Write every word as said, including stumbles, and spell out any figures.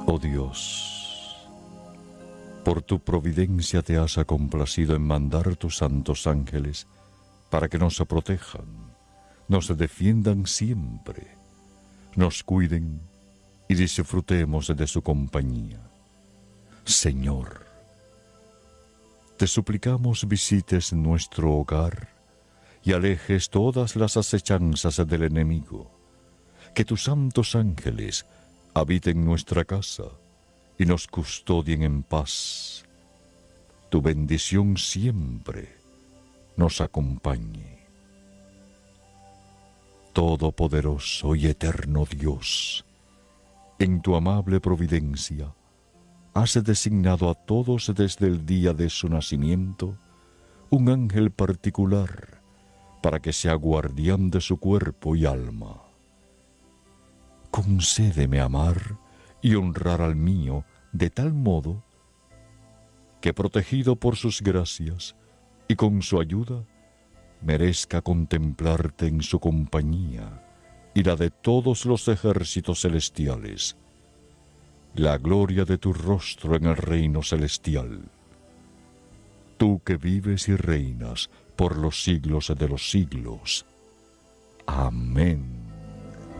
Oh Dios, por tu providencia te has complacido en mandar tus santos ángeles para que nos protejan, nos defiendan siempre, nos cuiden y disfrutemos de su compañía. Señor, te suplicamos visites nuestro hogar y alejes todas las acechanzas del enemigo, que tus santos ángeles habiten nuestra casa y nos custodien en paz. Tu bendición siempre nos acompañe. Todopoderoso y eterno Dios, en tu amable providencia, has designado a todos desde el día de su nacimiento un ángel particular para que sea guardián de su cuerpo y alma. Concédeme amar y honrar al mío de tal modo que, protegido por sus gracias y con su ayuda, merezca contemplarte en su compañía y la de todos los ejércitos celestiales, la gloria de tu rostro en el reino celestial. Tú que vives y reinas por los siglos de los siglos. Amén.